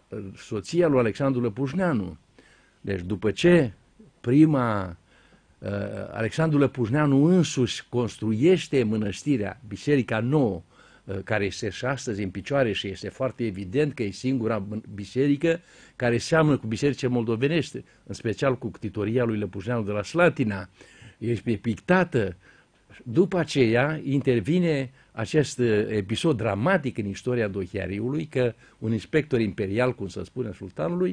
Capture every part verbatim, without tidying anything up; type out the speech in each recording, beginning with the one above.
soția lui Alexandru Lăpușneanu. Deci după ce prima Alexandru Lăpușneanu însuși construiește mănăstirea, Biserica Nouă, care este și astăzi în picioare și este foarte evident că e singura biserică care seamănă cu bisericile moldovenești, în special cu ctitoria lui Lăpușneanu de la Slatina, este pictată. După aceea intervine acest episod dramatic în istoria Dohiariului, că un inspector imperial, cum se spune, sultanului,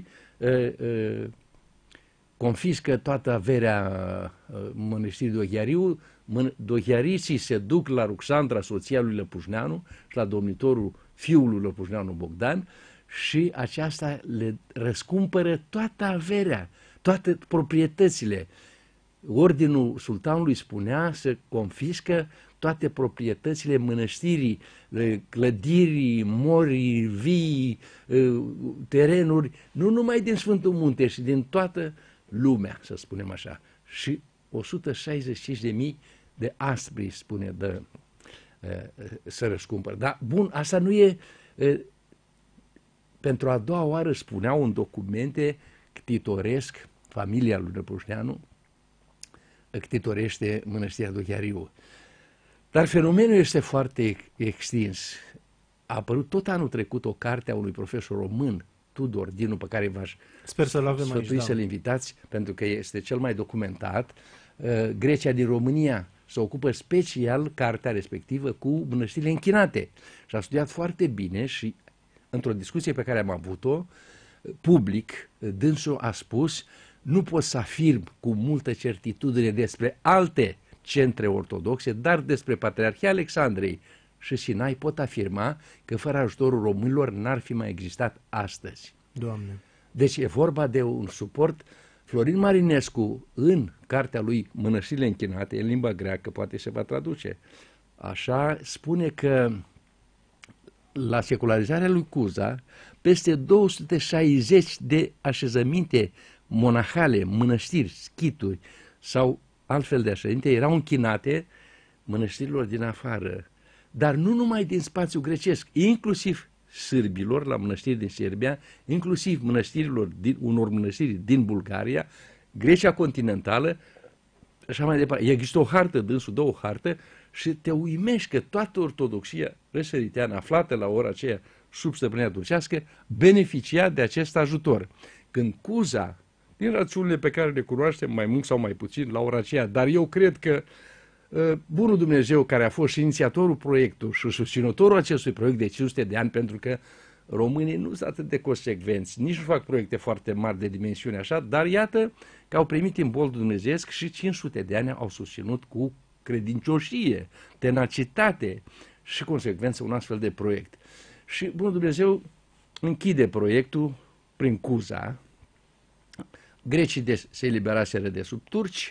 confiscă toată averea mănăstirii Dohiariu. Dohiariții se duc la Ruxandra, soția lui Lăpușneanu, și la domnitorul fiului Lăpușneanu, Bogdan, și aceasta le răscumpără toată averea, toate proprietățile. Ordinul sultanului spunea să confiscă toate proprietățile mănăstirii, clădiri, mori, vii, terenuri, nu numai din Sfântul Munte, ci din toată lumea, să spunem așa. Și o sută șaizeci și cinci de mii de aspri, spune, de, să răscumpăr. Dar, bun, asta nu e... Pentru a doua oară spuneau în documente ctitoresc, familia lui Lăpușneanu ctitorește mănăstirea Dohiariu. Dar fenomenul este foarte extins. A apărut tot anul trecut o carte a unui profesor român, Tudor Dinu, pe care v-aș sfătui să-l invitați, pentru că este cel mai documentat. Grecia din România se ocupă special, cartea respectivă, cu mănăstirile închinate. Și a studiat foarte bine și într-o discuție pe care am avut-o, public, dânsul a spus: nu pot să afirm cu multă certitudine despre alte centre ortodoxe, dar despre Patriarhia Alexandrei și Sinai pot afirma că fără ajutorul românilor n-ar fi mai existat astăzi. Doamne! Deci e vorba de un suport. Florin Marinescu, în cartea lui Mănăstirile închinate, în limba greacă, poate se va traduce, așa, spune că la secularizarea lui Cuza, peste două sute șaizeci de așezăminte monahale, mănăstiri, schituri sau altfel de așezăminte erau închinate mănăstirilor din afară, dar nu numai din spațiul grecesc, inclusiv sârbilor la mănăstiri din Serbia, inclusiv mănăstirilor din, unor mănăstiri din Bulgaria, Grecia continentală, așa mai departe. Există o hartă, dânsul dă o hartă și te uimești că toată ortodoxia răsăriteană aflată la ora aceea sub stăpânirea turcească beneficia de acest ajutor. Când Cuza, din rațiunile pe care le cunoaștem mai mult sau mai puțin la ora aceea, dar eu cred că uh, bunul Dumnezeu, care a fost și inițiatorul proiectului și susținătorul acestui proiect de cinci sute de ani, pentru că românii nu sunt atât de consecvenți, nici nu fac proiecte foarte mari de dimensiune așa, dar iată că au primit imboldul dumnezeiesc și cinci sute de ani au susținut cu credincioșie, tenacitate și consecvență un astfel de proiect. Și bunul Dumnezeu închide proiectul prin Cuza. Grecii de, se eliberaseră de sub turci,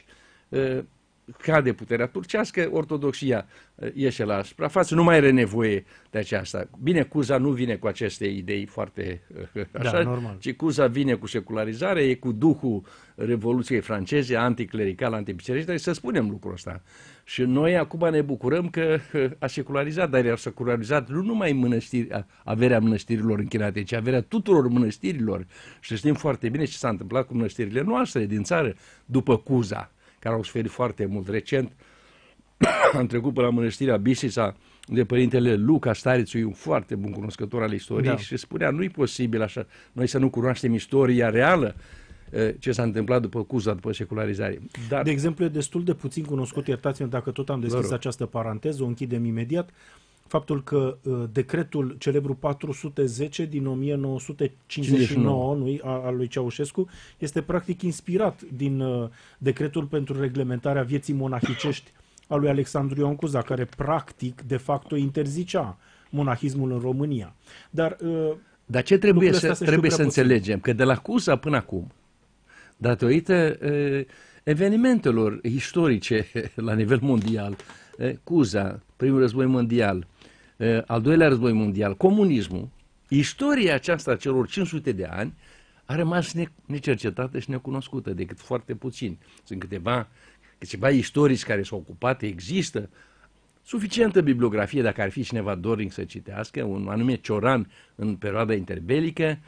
cade puterea turcească, ortodoxia ieșe la suprafață, nu mai are nevoie de aceasta. Bine, Cuza nu vine cu aceste idei foarte așa, da, normal. Ci Cuza vine cu secularizare, e cu duhul Revoluției franceze, anticlerical, antibiserică, să spunem lucrul ăsta. Și noi acum ne bucurăm că a secularizat, dar a secularizat nu numai mănăstiri, averea mănăstirilor închinate, ci averea tuturor mănăstirilor. Și știm foarte bine ce s-a întâmplat cu mănăstirile noastre din țară după Cuza, care au suferit foarte mult. Recent am trecut pe la mănăstirea Bistrița, de părintele Luca Starițu, un foarte bun cunoscător al istoriei, da. Și spunea, nu e posibil așa, noi să nu cunoaștem istoria reală, ce s-a întâmplat după Cuza, după secularizare. Dar... De exemplu, e destul de puțin cunoscut, iertați-mă dacă tot am deschis această paranteză, o închidem imediat, faptul că uh, decretul celebru patru sute zece din o mie nouă sute cincizeci și nouă nu, al lui Ceaușescu este practic inspirat din uh, decretul pentru reglementarea vieții monahicești al lui Alexandru Ioan Cuza, care practic, de facto, interzicea monahismul în România. Dar, uh, Dar ce trebuie să, trebuie să înțelegem? Că de la Cuza până acum, datorită uh, evenimentelor istorice la nivel mondial, uh, Cuza, primul război mondial, uh, al doilea război mondial, comunismul, istoria aceasta a celor cinci sute de ani a rămas ne necercetată și necunoscută decât foarte puțini. Sunt câteva, câteva istorici care s-au ocupat, există suficientă bibliografie, dacă ar fi cineva dornic să citească, un anume Cioran în perioada interbelică,